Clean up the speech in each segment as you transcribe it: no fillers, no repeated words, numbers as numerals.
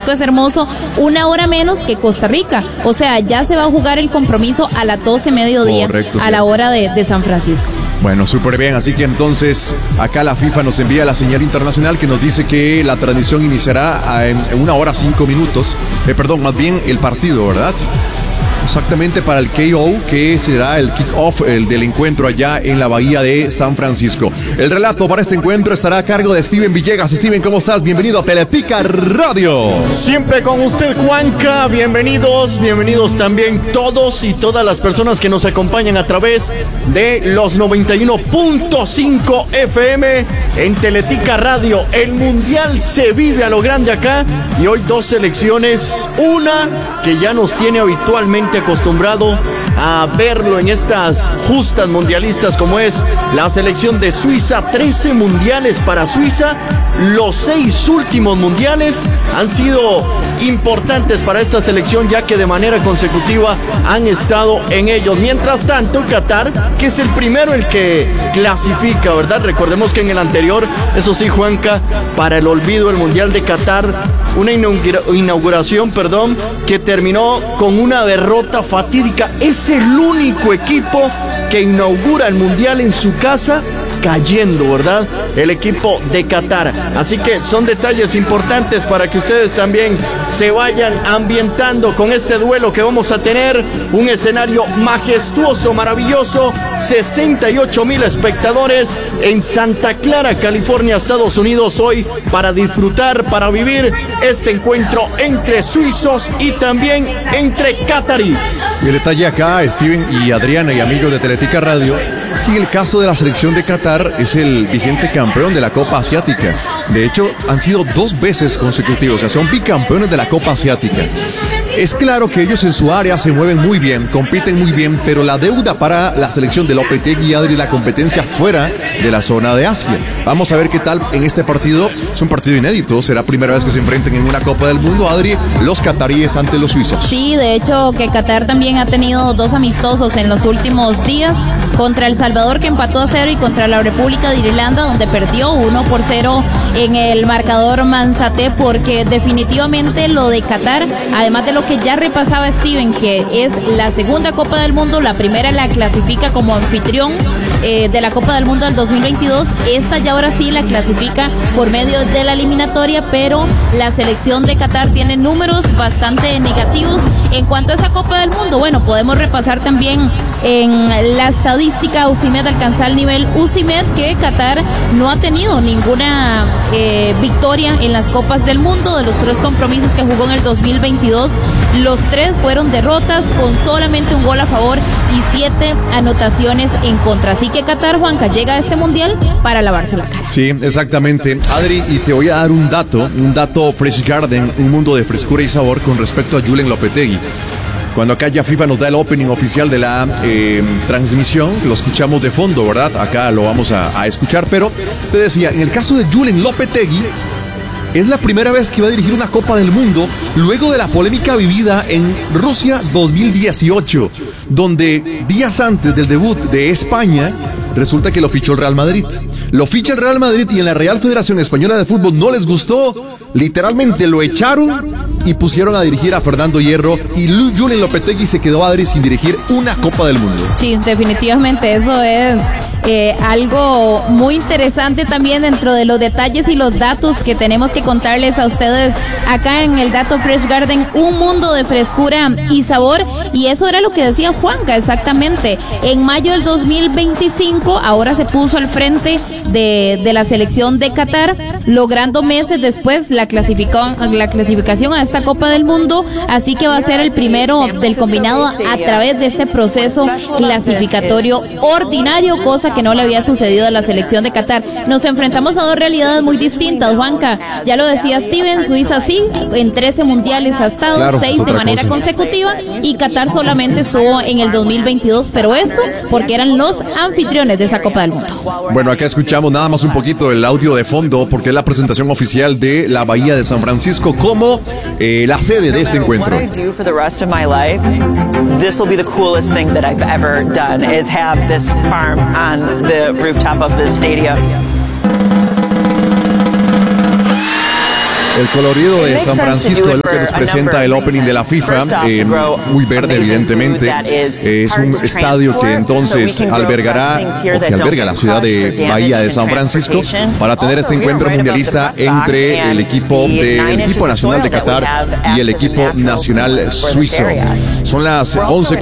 Francisco es hermoso, 1 hora menos que Costa Rica. O sea, ya se va a jugar el compromiso a las 12 mediodía. Correcto, a la hora de San Francisco. Bueno, súper bien, así que entonces acá la FIFA nos envía la señal internacional que nos dice que la transmisión iniciará en 1 hora 5 minutos. Más bien el partido, ¿verdad? Exactamente para el KO, que será el kick-off del encuentro allá en la bahía de San Francisco. El relato para este encuentro estará a cargo de Steven Villegas. Steven, ¿cómo estás? Bienvenido a Teletica Radio. Siempre con usted, Juanca. Bienvenidos también todos y todas las personas que nos acompañan a través de los 91.5 FM en Teletica Radio. El Mundial se vive a lo grande acá y hoy 2 selecciones, una que ya nos tiene habitualmente acostumbrado a verlo en estas justas mundialistas como es la selección de Suiza. 13 mundiales para Suiza. Los 6 últimos mundiales han sido importantes para esta selección, ya que de manera consecutiva han estado en ellos. Mientras tanto, Qatar, que es el primero el que clasifica, ¿verdad? Recordemos que en el anterior, eso sí, Juanca, para el olvido, el Mundial de Qatar, una inauguración, que terminó con una derrota fatídica. Es el único equipo que inaugura el Mundial en su casa cayendo, ¿verdad? El equipo de Qatar. Así que son detalles importantes para que ustedes también se vayan ambientando con este duelo que vamos a tener. Un escenario majestuoso, maravilloso. 68,000 espectadores en Santa Clara, California, Estados Unidos, hoy para disfrutar, para vivir este encuentro entre suizos y también entre cataríes. Y el detalle acá, Steven y Adriana y amigos de Teletica Radio, es que en el caso de la selección de Qatar es el vigente campeón de la Copa Asiática. De hecho, han sido 2 veces consecutivos, o sea, son bicampeones de la Copa Asiática. Es claro que ellos en su área se mueven muy bien, compiten muy bien, pero la deuda para la selección de Lopetegui y Adri, la competencia fuera de la zona de Asia. Vamos a ver qué tal en este partido. Es un partido inédito, será primera vez que se enfrenten en una Copa del Mundo, Adri, los cataríes ante los suizos. Sí, de hecho que Qatar también ha tenido 2 amistosos en los últimos días, contra El Salvador, que empató a 0, y contra la República de Irlanda, donde perdió 1-0 en el marcador Manzate, porque definitivamente lo de Qatar, además de lo que ya repasaba Steven, que es la segunda Copa del Mundo, la primera la clasifica como anfitrión de la Copa del Mundo del 2022, esta ya ahora sí la clasifica por medio de la eliminatoria, pero la selección de Qatar tiene números bastante negativos en cuanto a esa Copa del Mundo. Bueno, podemos repasar también en la estadística. Osimhen alcanza el nivel Osimhen, que Qatar no ha tenido ninguna victoria en las Copas del Mundo. De los 3 compromisos que jugó en el 2022, los 3 fueron derrotas con solamente 1 gol a favor y 7 anotaciones en contra. Así que Qatar, Juanca, llega a este mundial para lavarse la cara. Sí, exactamente, Adri, y te voy a dar un dato Fresh Garden, un mundo de frescura y sabor con respecto a Julen Lopetegui. Cuando acá ya FIFA nos da el opening oficial de la transmisión, lo escuchamos de fondo, ¿verdad? Acá lo vamos a escuchar, pero te decía, en el caso de Julen Lopetegui, es la primera vez que va a dirigir una Copa del Mundo luego de la polémica vivida en Rusia 2018, donde días antes del debut de España, resulta que lo fichó el Real Madrid. Lo ficha el Real Madrid y en la Real Federación Española de Fútbol no les gustó, literalmente lo echaron y pusieron a dirigir a Fernando Hierro, y Julen Lopetegui se quedó, Adri, sin dirigir una Copa del Mundo. Sí, definitivamente eso es algo muy interesante también dentro de los detalles y los datos que tenemos que contarles a ustedes acá en el Dato Fresh Garden, un mundo de frescura y sabor. Y eso era lo que decía Juanca, exactamente. En mayo del 2025 ahora se puso al frente de la selección de Qatar, logrando meses después la clasificación a esta Copa del Mundo. Así que va a ser el primero del combinado a través de este proceso clasificatorio ordinario, cosa que no le había sucedido a la selección de Qatar. Nos enfrentamos a 2 realidades muy distintas, Juanca. Ya lo decía Steven, Suiza sí, en 13 mundiales ha estado, claro, 6 de manera consecutiva, y Qatar solamente estuvo en el 2022, pero esto porque eran los anfitriones de esa Copa del Mundo. Bueno, acá escuchamos nada más un poquito el audio de fondo, porque es la presentación oficial de la Bahía de San Francisco como la sede de este encuentro. This will be the coolest thing that I've ever done, is have this farm on the rooftop of this stadium. El colorido de San Francisco es lo que nos presenta el opening de la FIFA, muy verde evidentemente. Es un estadio que entonces albergará, o que alberga la ciudad de Bahía de San Francisco, para tener este encuentro mundialista entre el equipo nacional de Qatar y el equipo nacional suizo. Son las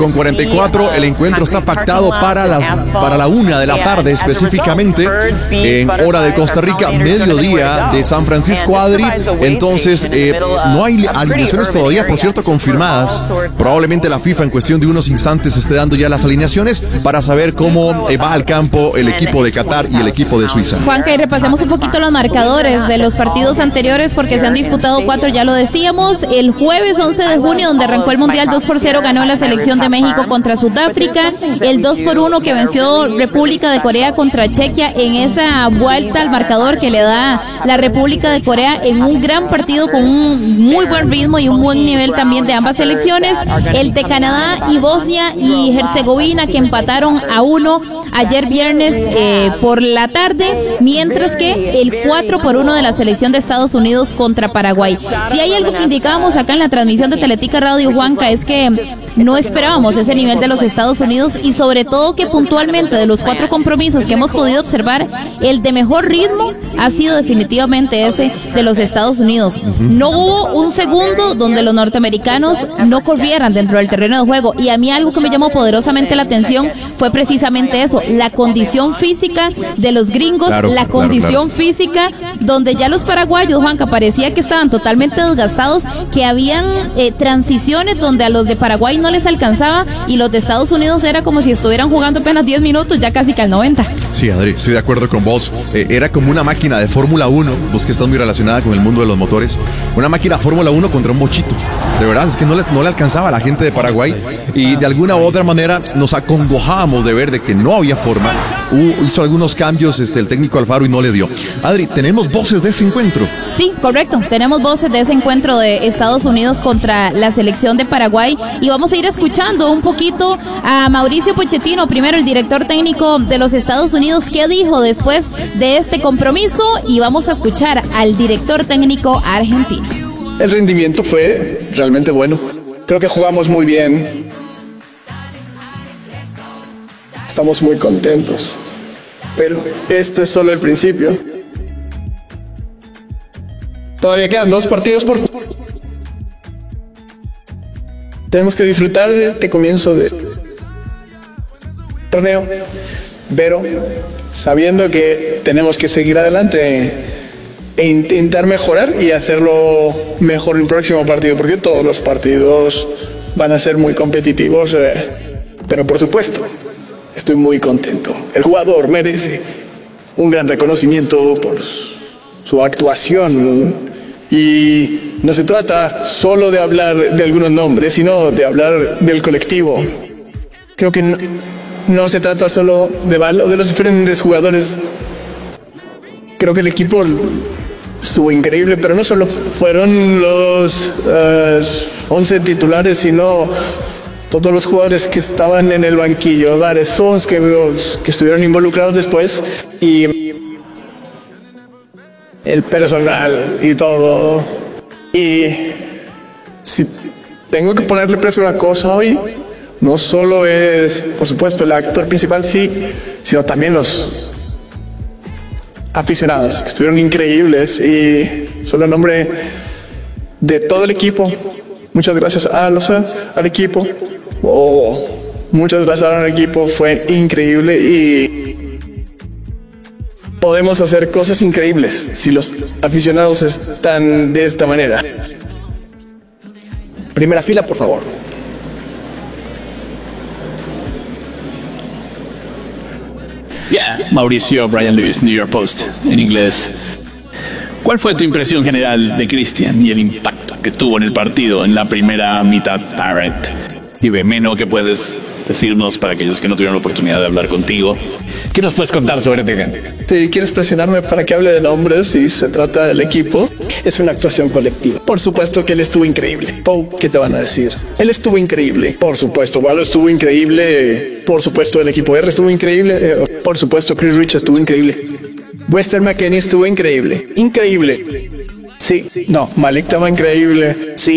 11:44, el encuentro está pactado para la 1 de la tarde específicamente, en hora de Costa Rica, mediodía de San Francisco, Adri. Entonces, no hay alineaciones todavía, por cierto, confirmadas. Probablemente la FIFA en cuestión de unos instantes esté dando ya las alineaciones para saber cómo va al campo el equipo de Qatar y el equipo de Suiza. Juanca, y repasemos un poquito los marcadores de los partidos anteriores, porque se han disputado 4, ya lo decíamos. El jueves 11 de junio, donde arrancó el Mundial, 2-0 ganó la selección de México contra Sudáfrica. El 2-1 que venció República de Corea contra Chequia en esa vuelta al marcador que le da la República de Corea en un gran partido con un muy buen ritmo y un buen nivel también de ambas selecciones. El de Canadá y Bosnia y Herzegovina, que empataron a 1 ayer viernes por la tarde, mientras que el 4-1 de la selección de Estados Unidos contra Paraguay. Si hay algo que indicábamos acá en la transmisión de Teletica Radio, Juanca, es que no esperábamos ese nivel de los Estados Unidos, y sobre todo que puntualmente de los 4 compromisos que hemos podido observar, el de mejor ritmo ha sido definitivamente ese de los Estados Unidos. No hubo un segundo donde los norteamericanos no corrieran dentro del terreno de juego, y a mí algo que me llamó poderosamente la atención fue precisamente eso, la condición física de los gringos, condición física donde ya los paraguayos, Juanca, parecía que estaban totalmente desgastados, que habían transiciones donde a los de Paraguay no les alcanzaba, y los de Estados Unidos era como si estuvieran jugando apenas 10 minutos, ya casi que al 90. Sí, Adri, estoy de acuerdo con vos. Era como una máquina de Fórmula 1, vos que estás muy relacionada con el mundo de los motores, una máquina Fórmula 1 contra un bochito. De verdad, es que no le alcanzaba a la gente de Paraguay, y de alguna u otra manera nos acongojábamos de ver de que no había forma. Hizo algunos cambios el técnico Alfaro y no le dio. Adri, ¿tenemos voces de ese encuentro? Sí, correcto, tenemos voces de ese encuentro de Estados Unidos contra la selección de Paraguay, y vamos a ir escuchando un poquito a Mauricio Pochettino, primero el director técnico de los Estados Unidos, qué dijo después de este compromiso, y vamos a escuchar al director técnico argentino. El rendimiento fue realmente bueno. Creo que jugamos muy bien. Estamos muy contentos. Pero esto es solo el principio. Todavía quedan 2 partidos por jugar. Tenemos que disfrutar de este comienzo de torneo, pero sabiendo que tenemos que seguir adelante e intentar mejorar y hacerlo mejor en el próximo partido, porque todos los partidos van a ser muy competitivos, pero por supuesto estoy muy contento. El jugador merece un gran reconocimiento por su actuación, y no se trata solo de hablar de algunos nombres, sino de hablar del colectivo. Creo que no se trata solo de los diferentes jugadores. Creo que el equipo estuvo increíble, pero no solo fueron los 11 titulares, sino todos los jugadores que estaban en el banquillo, Dares Sons, que estuvieron involucrados después, y el personal y todo. Y si tengo que ponerle precio a una cosa hoy, no solo es, por supuesto, el actor principal, sí, sino también los aficionados, que estuvieron increíbles, y solo en nombre de todo el equipo, muchas gracias al equipo. Muchas gracias al equipo, fue increíble, y podemos hacer cosas increíbles si los aficionados están de esta manera. Primera fila, por favor. Mauricio Brian Lewis, New York Post, en inglés. ¿Cuál fue tu impresión general de Cristian y el impacto que tuvo en el partido en la primera mitad, Tarrant? Y Meno, ¿qué puedes decirnos para aquellos que no tuvieron la oportunidad de hablar contigo? ¿Qué nos puedes contar sobre este? Si quieres presionarme para que hable de nombres y se trata del equipo, es una actuación colectiva. Por supuesto que él estuvo increíble. Pau, ¿qué te van a decir? Él estuvo increíble. Por supuesto, Valo estuvo increíble. Por supuesto, el equipo R estuvo increíble. Por supuesto, Chris Rich estuvo increíble. Wester McKennie estuvo increíble. Increíble. Sí, no, Malik estaba increíble. Sí.